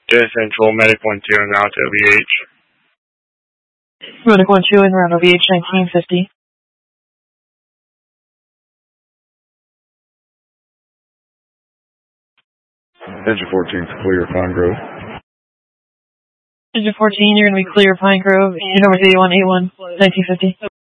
J Central, Medic 1-2, and now to OVH. Medic 1-2 and round OVH 1950. Engine 14 to clear Pine Grove. Engine 14, you're going to be clear Pine Grove. Engine number 8181, 1950.